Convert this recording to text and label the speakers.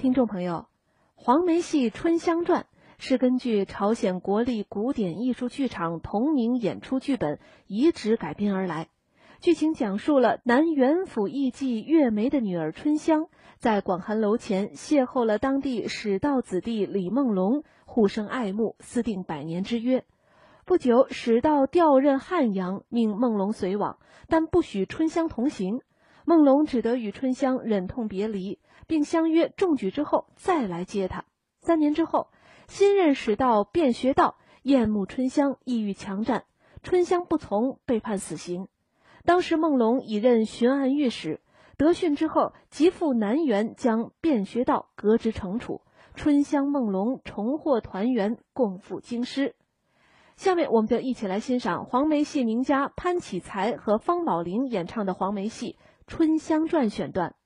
Speaker 1: 听众朋友，黄梅戏《春香传》是根据朝鲜国立古典艺术剧场同名演出剧本移植改编而来。剧情讲述了南元府艺妓月梅的女儿春香，在广寒楼前邂逅了当地史道子弟李梦龙，互生爱慕，私定100年之约。不久，史道调任汉阳，命梦龙随往，但不许春香同行。梦龙只得与春香忍痛别离，并相约中举之后再来接她。3年之后，新任史道卞学道厌慕春香，意欲强占，春香不从，被判死刑。当时梦龙已任巡按御史，得讯之后即赴南园，将卞学道革职惩处，春香梦龙重获团圆，共赴京师。下面我们就一起来欣赏黄梅戏名家潘启才和方宝玲演唱的黄梅戏《春香传》选段。